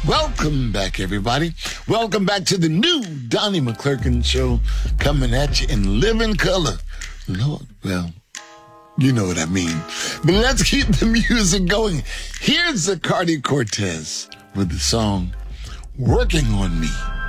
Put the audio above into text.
Welcome back, everybody. Welcome back to the new Donnie McClurkin Show, coming at you in living color. Lord, well, you know what I mean. But let's keep the music going. Here's Zacardi Cortez with the song Working on Me.